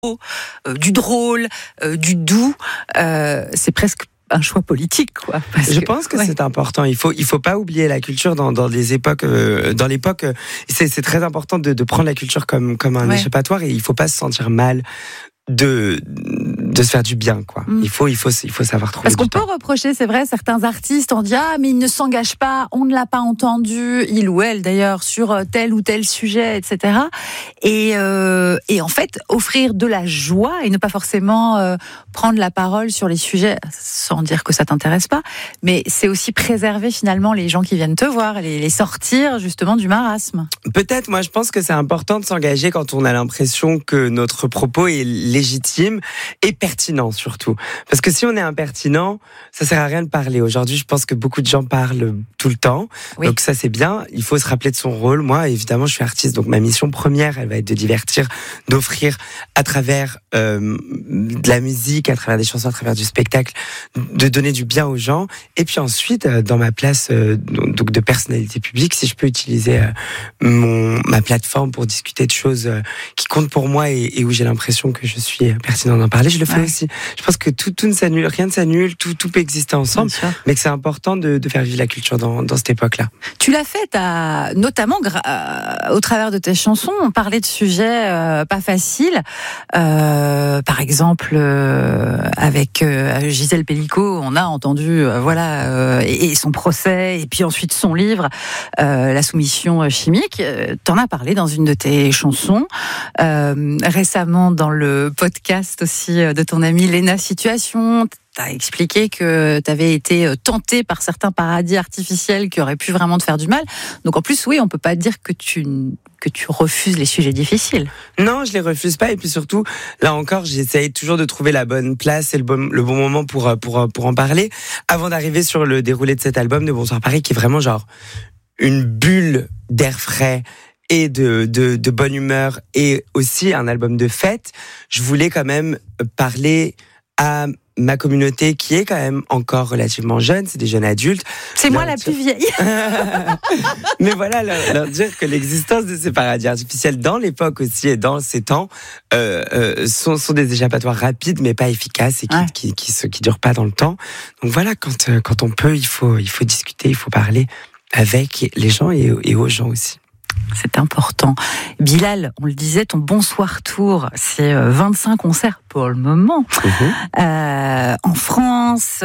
du drôle, du doux, c'est presque un choix politique, quoi. Je pense que c'est important. Il faut pas oublier la culture dans les époques. Dans l'époque, c'est très important de prendre la culture comme un échappatoire, et il faut pas se sentir mal de se faire du bien, quoi. Il faut savoir trouver. Parce qu'on peut reprocher, c'est vrai, certains artistes, on dit mais il ne s'engage pas, on ne l'a pas entendu, il ou elle d'ailleurs, sur tel ou tel sujet, etc. Et en fait, offrir de la joie et ne pas forcément prendre la parole sur les sujets sans dire que ça t'intéresse pas, mais c'est aussi préserver finalement les gens qui viennent te voir, les sortir justement du marasme. Peut-être, moi je pense que c'est important de s'engager quand on a l'impression que notre propos est légitime et pertinent surtout. Parce que si on est impertinent, ça sert à rien de parler. Aujourd'hui, je pense que beaucoup de gens parlent tout le temps. Oui. Donc ça, c'est bien. Il faut se rappeler de son rôle. Moi, évidemment, je suis artiste. Donc ma mission première, elle va être de divertir, d'offrir à travers de la musique, à travers des chansons, à travers du spectacle, de donner du bien aux gens. Et puis ensuite, dans ma place donc de personnalité publique, si je peux utiliser ma plateforme pour discuter de choses qui comptent pour moi et où j'ai l'impression que je suis pertinent d'en parler, je le fais aussi. Je pense que tout ne s'annule, rien ne s'annule, tout peut exister ensemble, mais que c'est important de faire vivre la culture dans cette époque-là. Tu l'as fait, notamment au travers de tes chansons, on parlait de sujets pas faciles. Par exemple, avec Gisèle Pellicot, on a entendu et son procès, et puis ensuite son livre, La soumission chimique. T'en as parlé dans une de tes chansons. Récemment, dans le podcast aussi de ton amie Léna Situation, t'as expliqué que t'avais été tenté par certains paradis artificiels qui auraient pu vraiment te faire du mal. Donc en plus, oui, on peut pas dire que tu refuses les sujets difficiles. Non, je les refuse pas. Et puis surtout, là encore, j'essaye toujours de trouver la bonne place et le bon moment pour en parler. Avant d'arriver sur le déroulé de cet album de Bonsoir Paris, qui est vraiment genre une bulle d'air frais et de bonne humeur, et aussi un album de fête, je voulais quand même parler à ma communauté qui est quand même encore relativement jeune, c'est des jeunes adultes. C'est moi la plus vieille. Mais voilà, leur dire que l'existence de ces paradis artificiels dans l'époque aussi et dans ces temps sont des échappatoires rapides mais pas efficaces et qui durent pas dans le temps. Donc voilà, quand on peut, il faut discuter, il faut parler avec les gens et aux gens aussi. C'est important. Bilal, on le disait, ton Bonsoir Tour, c'est 25 concerts pour le moment. En France,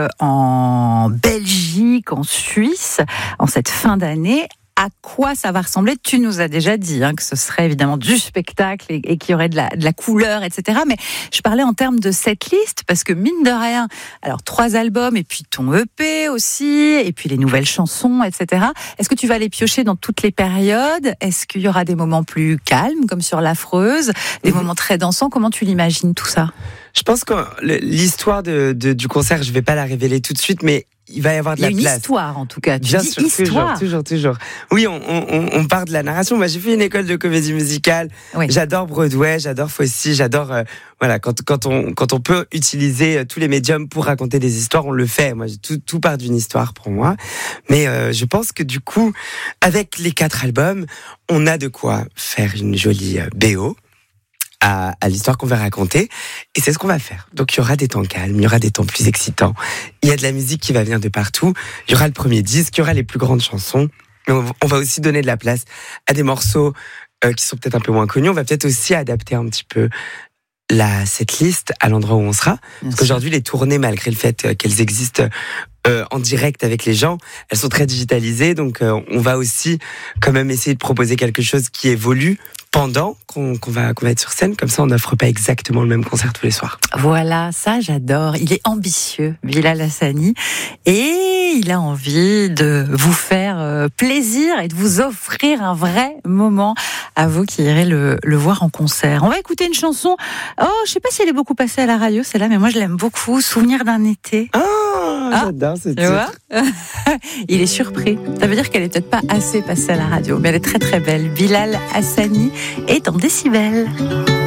en Belgique, en Suisse, en cette fin d'année. À quoi ça va ressembler ? Tu nous as déjà dit que ce serait évidemment du spectacle et qu'il y aurait de la couleur, etc. Mais je parlais en termes de setlist, parce que mine de rien, alors 3 albums et puis ton EP aussi, et puis les nouvelles chansons, etc. Est-ce que tu vas les piocher dans toutes les périodes ? Est-ce qu'il y aura des moments plus calmes, comme sur L'Affreuse, des moments très dansants ? Comment tu l'imagines tout ça ? Je pense que l'histoire du concert, je vais pas la révéler tout de suite, mais il va y avoir de la place. Il y a une histoire, en tout cas. Bien sûr, toujours. Oui, on part de la narration. Moi, j'ai fait une école de comédie musicale. Oui. J'adore Broadway, j'adore Fosse, j'adore. Quand on peut utiliser tous les médiums pour raconter des histoires, on le fait. Moi, tout part d'une histoire pour moi. Mais je pense que du coup, avec les 4 albums, on a de quoi faire une jolie BO. À l'histoire qu'on va raconter, et c'est ce qu'on va faire. Donc il y aura des temps calmes, il y aura des temps plus excitants, il y a de la musique qui va venir de partout, il y aura le premier disque, il y aura les plus grandes chansons, mais on va aussi donner de la place à des morceaux qui sont peut-être un peu moins connus. On va peut-être aussi adapter un petit peu cette liste à l'endroit où on sera. Parce qu'aujourd'hui, les tournées, malgré le fait qu'elles existent en direct avec les gens, elles sont très digitalisées, donc on va aussi quand même essayer de proposer quelque chose qui évolue pendant qu'on va être sur scène, comme ça on n'offre pas exactement le même concert tous les soirs. Voilà, ça j'adore. Il est ambitieux, Bilal Hassani, et il a envie de vous faire plaisir et de vous offrir un vrai moment à vous qui irez le voir en concert. On va écouter une chanson, je sais pas si elle est beaucoup passée à la radio celle-là, mais moi je l'aime beaucoup, Souvenir d'un été. J'adore ce titre. Il est surpris. Ça veut dire qu'elle est peut-être pas assez passée à la radio, mais elle est très très belle. Bilal Hassani est en décibels.